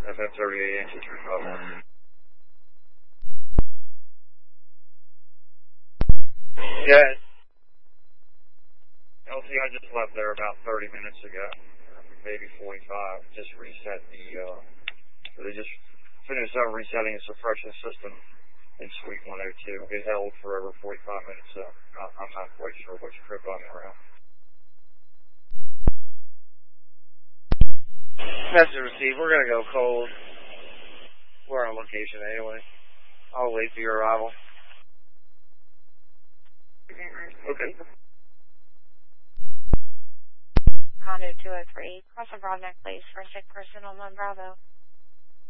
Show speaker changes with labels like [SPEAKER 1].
[SPEAKER 1] FM 38 inches, 351. Yeah. LT, I just left there about 30 minutes ago, maybe 45. Just reset they just finished up resetting the suppression system in Suite 102. It held for over 45 minutes, so I'm not quite sure which trip I'm around. Message received. We're going to go cold. We're on location anyway. I'll wait for your arrival. Okay.
[SPEAKER 2] Condo 203, cross the Broadneck, please, for a sick person on 1 Bravo.